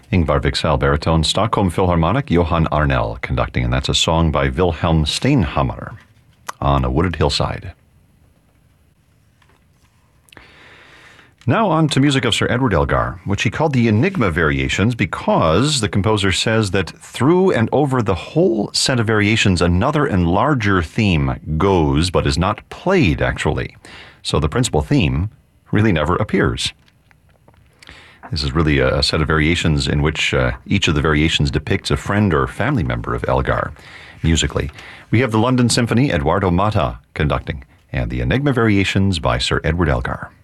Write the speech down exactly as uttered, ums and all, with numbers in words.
Ingvar Wicksell, baritone. Stockholm Philharmonic, Johan Arnell conducting, and that's a song by Wilhelm Steinhammer, On a Wooded Hillside. Now on to music of Sir Edward Elgar, which he called the Enigma Variations because the composer says that through and over the whole set of variations, another and larger theme goes but is not played, actually. So the principal theme really never appears. This is really a set of variations in which uh, each of the variations depicts a friend or family member of Elgar musically. We have the London Symphony, Eduardo Mata conducting, and the Enigma Variations by Sir Edward Elgar.